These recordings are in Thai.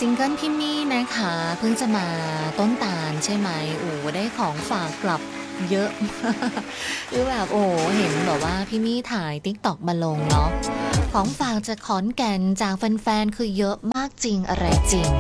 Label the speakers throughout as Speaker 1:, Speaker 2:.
Speaker 1: ซิงเกิลพี่มี่นะคะเพิ่งจะมาต้นตาลใช่ไหมโอ้ได้ของฝากกลับเยอะมากคือแบบโอ้เห็นแบบว่าพี่มี่ถ่าย TikTok มาลงเนาะของฝากจากขอนแก่นจากแฟนๆคือเยอะมากจริงอะไรจริง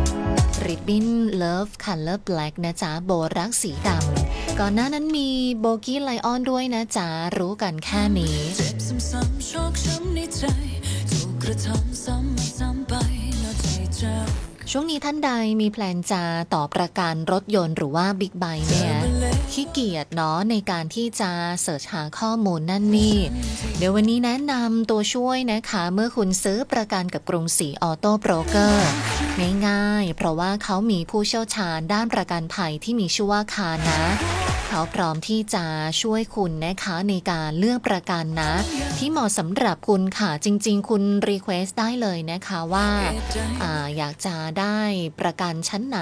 Speaker 1: Ribbon Love Color Black นะจ๊ะโบรักสีดำก่อนหน้านั้นมีโบกี้ไลออนด้วยนะจ๊ะรู้กันแค่นี้เจ็บซ้ำๆชอกช้ำในใจถูกกระทำซ้ำๆไปน่าใจเจ็บช่วงนี้ท่านใดมีแพลนจะต่อประกันรถยนต์หรือว่าบิ๊กไบค์เนี่ยขี้เกียจเนาะในการที่จะเสิร์ชหาข้อมูลนั่นนี่เดี๋ยววันนี้แนะนำตัวช่วยนะคะเมื่อคุณซื้อประกันกับกรุงศรีออโต้โบรกเกอร์ง่ายๆเพราะว่าเขามีผู้เชี่ยวชาญด้านประกันภัยที่มีชื่อว่าคานะเขาพร้อมที่จะช่วยคุณนะคะในการเลือกประกันนะที่เหมาะสำหรับคุณค่ะจริงๆคุณรีเควสได้เลยนะคะว่าอยากจะได้ประกันชั้นไหน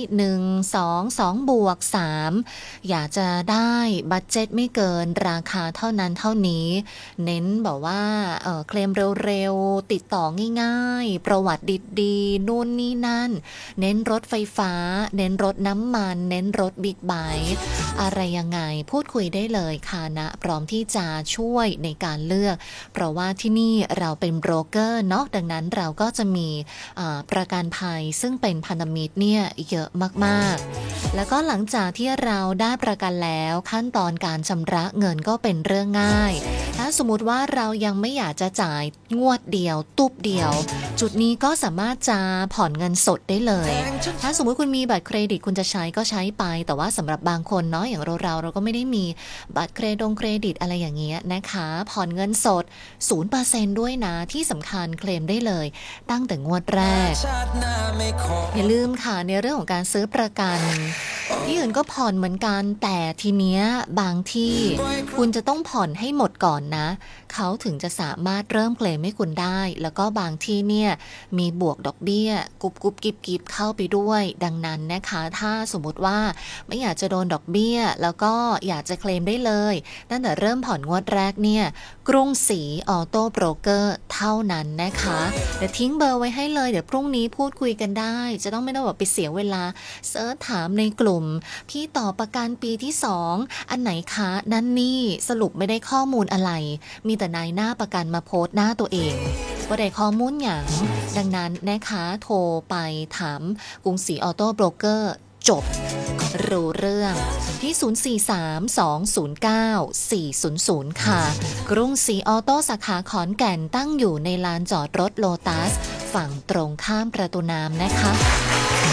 Speaker 1: 1 2 2บวก3อยากจะได้บัดเจ็ตไม่เกินราคาเท่านั้นเท่านี้เน้นแบบว่าเคลมเร็วๆติดต่อง่ายๆประวัติดีๆนู่นนี่นั่นเน้นรถไฟฟ้าเน้นรถน้ำมันเน้นรถบิ๊กไบค์อะไรยังไงพูดคุยได้เลยค่ะนะพร้อมที่จะช่วยในการเลือกเพราะว่าที่นี่เราเป็นโบรกเกอร์เนาะดังนั้นเราก็จะมีประกันภัยซึ่งเป็นพันธมิตรเนี่ยเยอะมากๆแล้วก็หลังจากที่เราได้ประกันแล้วขั้นตอนการชำระเงินก็เป็นเรื่องง่ายถ้าสมมุติว่าเรายังไม่อยากจะจ่ายงวดเดียวตุบเดียวจุดนี้ก็สามารถจะผ่อนเงินสดได้เลยถ้าสมมุติคุณมีบัตรเครดิตคุณจะใช้ก็ใช้ไปแต่ว่าสำหรับบางคนเนาะอย่างเราก็ไม่ได้มีบัตรเครดิตอะไรอย่างเงี้ยนะคะผ่อนเงินสด 0% ด้วยนะที่สำคัญเคลมได้เลยตั้งแต่งวดแรกอย่าลืมค่ะในเรื่องของการซื้อประกันที่อื่นก็ผ่อนเหมือนกันแต่ทีเนี้ยบางที่คุณจะต้องผ่อนให้หมดก่อนนะเขาถึงจะสามารถเริ่มเคลมให้คุณได้แล้วก็บางที่เนี่ยมีบวกดอกเบี้ยกุบกิบเข้าไปด้วยดังนั้นนะคะถ้าสมมติว่าไม่อยากจะโดนดอกเบี้ยแล้วก็อยากจะเคลมได้เลยตั้งแต่เริ่มผ่อนงวดแรกเนี่ยกรุงศรีออโต้โบรกเกอร์เท่านั้นนะคะเดี๋ยวทิ้งเบอร์ไว้ให้เลยเดี๋ยวพรุ่งนี้พูดคุยกันได้จะต้องไม่ต้องแบบไปเสียเวลาเสิร์ชถามในกลุ่มพี่ต่อประกันปีที่2อันไหนคะนั่นนี่สรุปไม่ได้ข้อมูลอะไรมีแต่นายหน้าประกันมาโพสต์หน้าตัวเองก็ได้ข้อมูลอย่างดังนั้นนะคะโทรไปถามกรุงศรีออโต้โบรกเกอร์จบรู้เรื่องที่0432094400ค่ะกรุงศรีออโต้สาขาขอนแก่นตั้งอยู่ในลานจอดรถโลตัสฝั่งตรงข้ามประตูน้ำนะคะ